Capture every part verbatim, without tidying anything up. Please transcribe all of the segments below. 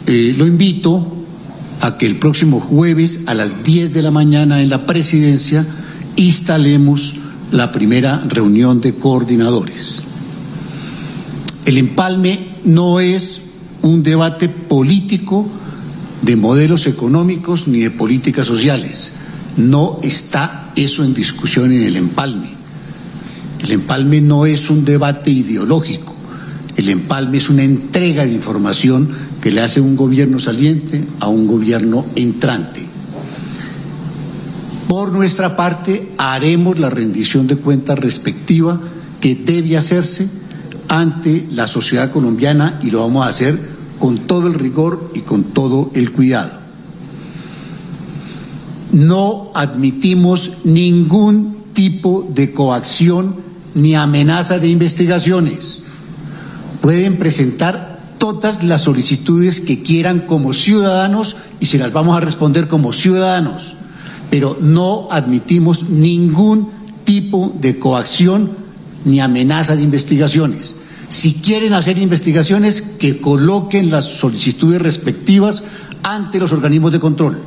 eh, lo invito a que el próximo jueves a las diez de la mañana en la presidencia instalemos la primera reunión de coordinadores. El empalme no es un debate político de modelos económicos ni de políticas sociales. No está eso en discusión en el empalme. El empalme no es un debate ideológico. El empalme es una entrega de información que le hace un gobierno saliente a un gobierno entrante. Por nuestra parte, haremos la rendición de cuentas respectiva que debe hacerse ante la sociedad colombiana y lo vamos a hacer con todo el rigor y con todo el cuidado. No admitimos ningún tipo de coacción ni amenaza de investigaciones. Pueden presentar todas las solicitudes que quieran como ciudadanos y se las vamos a responder como ciudadanos, pero no admitimos ningún tipo de coacción ni amenaza de investigaciones. Si quieren hacer investigaciones, que coloquen las solicitudes respectivas ante los organismos de control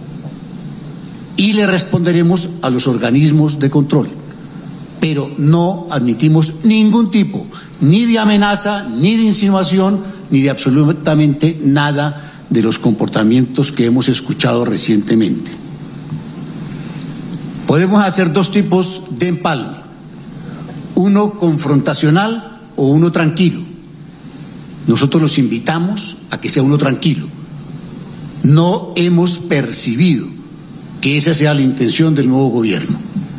y le responderemos a los organismos de control, pero no admitimos ningún tipo ni de amenaza, ni de insinuación, ni de absolutamente nada de los comportamientos que hemos escuchado recientemente. Podemos hacer dos tipos de empalme, uno confrontacional o uno tranquilo. Nosotros los invitamos a que sea uno tranquilo. No hemos percibido que esa sea la intención del nuevo gobierno.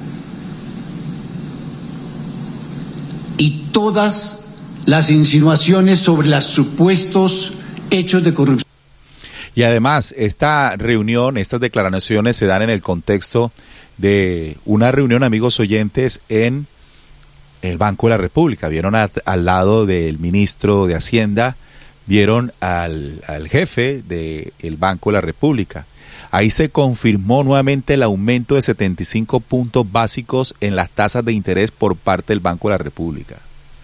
Y todas las insinuaciones sobre los supuestos hechos de corrupción. Y además, esta reunión, estas declaraciones se dan en el contexto de una reunión, amigos oyentes, en el Banco de la República. Vieron a, al lado del ministro de Hacienda, vieron al, al jefe del Banco de la República. Ahí se confirmó nuevamente el aumento de setenta y cinco puntos básicos en las tasas de interés por parte del Banco de la República.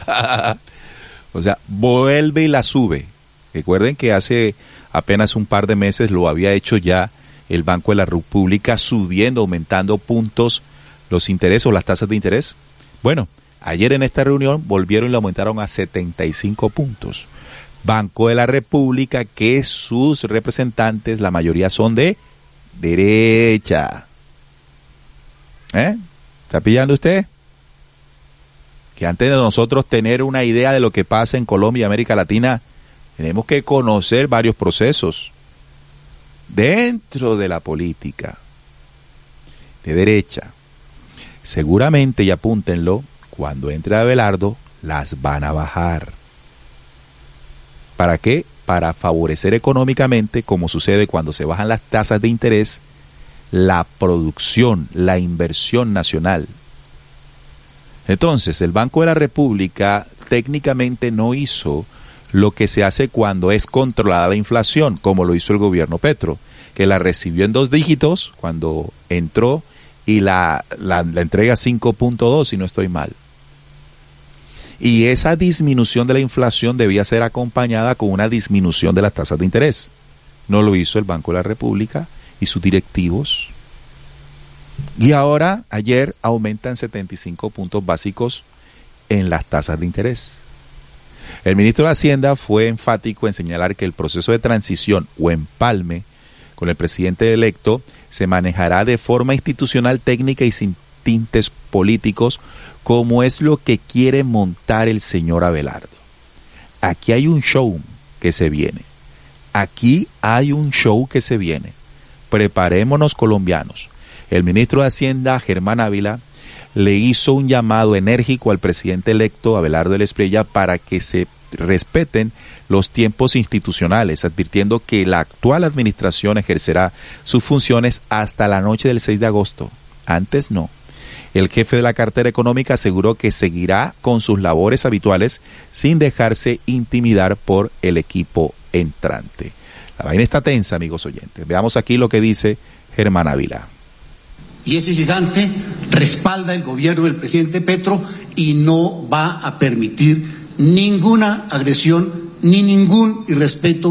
O sea, vuelve y la sube. Recuerden que hace apenas un par de meses lo había hecho ya el Banco de la República, subiendo, aumentando puntos los intereses o las tasas de interés. Bueno, ayer en esta reunión volvieron y lo aumentaron a setenta y cinco puntos. Banco de la República, que sus representantes, la mayoría son de derecha. ¿Eh? ¿Está pillando usted? Que antes de nosotros tener una idea de lo que pasa en Colombia y América Latina, tenemos que conocer varios procesos dentro de la política de derecha. Seguramente, y apúntenlo, cuando entre Abelardo, las van a bajar. ¿Para qué? Para favorecer económicamente, como sucede cuando se bajan las tasas de interés, la producción, la inversión nacional. Entonces, el Banco de la República técnicamente no hizo lo que se hace cuando es controlada la inflación, como lo hizo el gobierno Petro, que la recibió en dos dígitos cuando entró y la, la, la entrega cinco punto dos, si no estoy mal. Y esa disminución de la inflación debía ser acompañada con una disminución de las tasas de interés. No lo hizo el Banco de la República y sus directivos. Y ahora, ayer, aumentan setenta y cinco puntos básicos en las tasas de interés. El ministro de Hacienda fue enfático en señalar que el proceso de transición o empalme con el presidente electo se manejará de forma institucional, técnica y sin tintes políticos, como es lo que quiere montar el señor Abelardo. Aquí hay un show que se viene. Aquí hay un show que se viene. Preparémonos, colombianos. El ministro de Hacienda, Germán Ávila, le hizo un llamado enérgico al presidente electo, Abelardo Espriella, para que se respeten los tiempos institucionales, advirtiendo que la actual administración ejercerá sus funciones hasta la noche del seis de agosto. Antes no. El jefe de la cartera económica aseguró que seguirá con sus labores habituales sin dejarse intimidar por el equipo entrante. La vaina está tensa, amigos oyentes. Veamos aquí lo que dice Germán Ávila. Y ese gigante respalda el gobierno del presidente Petro y no va a permitir ninguna agresión ni ningún irrespeto